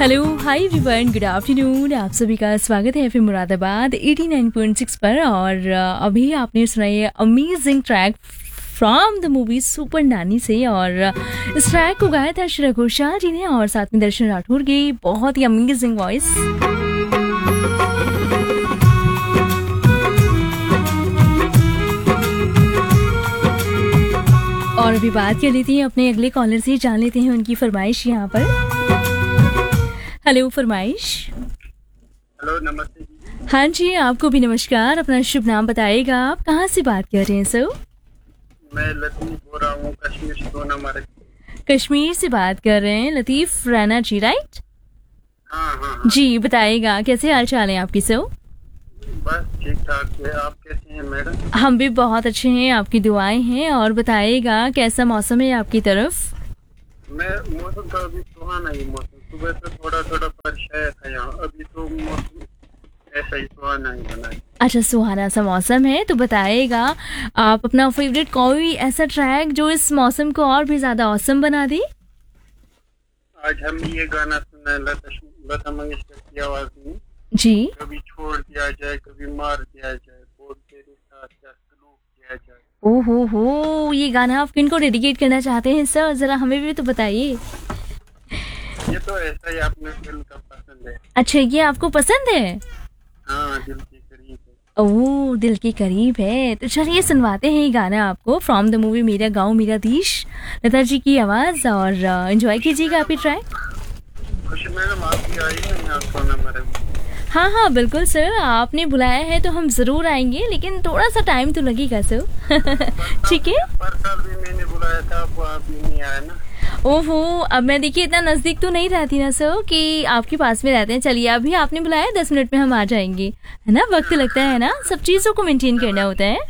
Hello, hi everyone, good afternoon. आप सभी का स्वागत है एफएम मुरादाबाद 89.6 पर। और अभी आपने सुना ये amazing track from the movie super नानी से। और इस ट्रैक को गाया था श्रेया घोषाल जी ने और साथ में दर्शन राठौर की बहुत ही अमेजिंग वॉइस। और अभी बात कर लेते हैं अपने अगले कॉलर से, जान लेते हैं उनकी फरमाइश यहाँ पर। हेलो फरमाइश। हेलो, नमस्ते जी। हाँ जी, आपको भी नमस्कार। अपना शुभ नाम बताइएगा, आप कहाँ से बात कर रहे हैं सर? मैं लतीफ बोल रहा हूँ, कश्मीर से सोनामार्ग। कश्मीर से बात कर रहे हैं लतीफ रैना जी, राइट? हाँ। जी बताइएगा, कैसे हाल चाल है आपकी सर? बस ठीक ठाक है। आप कैसे हैं मैडम? हम भी बहुत अच्छे हैं, आपकी दुआएं हैं। और बताइएगा कैसा मौसम है आपकी तरफ? मौसम तो अभी सुहाना ही मौसम, सुबह से थोड़ा थोड़ा बारिश आया था यहाँ, अभी तो मौसम ऐसा ही सुहाना ही बना है। अच्छा, सुहाना सा मौसम है। तो बताइएगा आप अपना फेवरेट कोई ऐसा ट्रैक जो इस मौसम को और भी ज्यादा औसम बना दे। आज हम ये गाना सुना है लता मंगेशकर की आवाज में, जी। कभी छोड़ दिया जाए कभी मार दिया जाए, बोल तेरे साथ क्या सलूक किया जाए। ओहो, ये गाना आप किनको डेडिकेट करना चाहते हैं सर? जरा हमें भी तो बताइए। ये तो ऐसा ही आपने फिल्म का पसंद है। अच्छा, ये आपको पसंद है? हाँ, दिल के करीब है। ओह, दिल के करीब है। तो चलिए सुनवाते हैं ये गाना आपको फ्रॉम द मूवी मेरा गाँव मेरा देश, लता जी की आवाज। और एंजॉय कीजिएगा आप ये ट्रैक। खुशी मैडम, आपकी आई है यहाँ सोनामार्ग? हाँ, बिल्कुल सर, आपने बुलाया है तो हम जरूर आएंगे, लेकिन थोड़ा सा टाइम तो लगेगा सर। ठीक है। पर साल भी मैंने बुलाया था, आप भी नहीं आया ना। ओहो, अब मैं देखिए इतना नजदीक तो नहीं रहती ना सर कि आपके पास में रहते हैं। चलिए, अभी आपने बुलाया, 10 मिनट में हम आ जाएंगे, है ना? वक्त लगता है ना, सब चीजों को मेंटेन करना होता है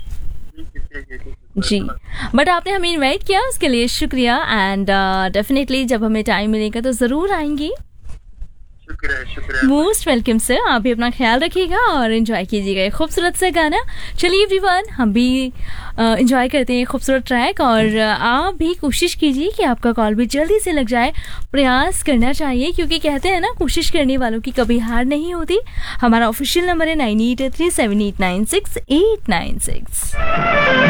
जी। बट आपने हमें इनवाइट किया, उसके लिए शुक्रिया। एंड डेफिनेटली जब हमें टाइम मिलेगा तो जरूर आएंगे। शुक्रिया। Most welcome sir. आप भी अपना ख्याल रखिएगा और एंजॉय कीजिएगा ये खूबसूरत सा गाना। चलिए एवरीवन, हम भी एंजॉय करते हैं खूबसूरत ट्रैक। और आप भी कोशिश कीजिए कि आपका कॉल भी जल्दी से लग जाए। प्रयास करना चाहिए, क्योंकि कहते हैं ना, कोशिश करने वालों की कभी हार नहीं होती। हमारा ऑफिशियल नंबर है 9837896896।